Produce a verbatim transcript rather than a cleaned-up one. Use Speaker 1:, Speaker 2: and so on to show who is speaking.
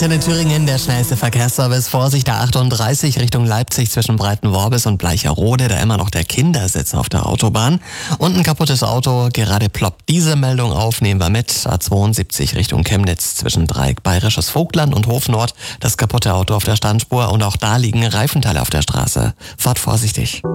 Speaker 1: Antenne Thüringen, der schnellste Verkehrsservice. Vorsicht, der achtunddreißig Richtung Leipzig zwischen Breitenworbis und Bleicherode. Da immer noch der Kindersitz auf der Autobahn. Und ein kaputtes Auto, gerade ploppt diese Meldung auf, nehmen wir mit. A zweiundsiebzig Richtung Chemnitz zwischen Dreieck Bayerisches Vogtland und Hofnord. Das kaputte Auto auf der Standspur und auch da liegen Reifenteile auf der Straße. Fahrt vorsichtig.